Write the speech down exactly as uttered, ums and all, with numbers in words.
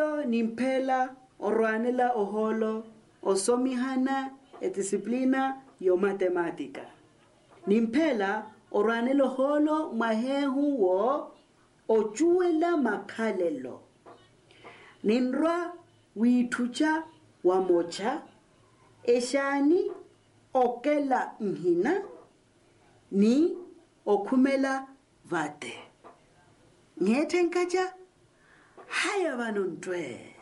oholo nimpela orwanela oholo osomihana edisciplina yo matematika. Nimpela orwanela oholo mahehu wo ochuela makhalelo. Ninrwa witucha wa mocha eshani okela nhina ni okumela vate. Ngethenkaja haya vanontwe.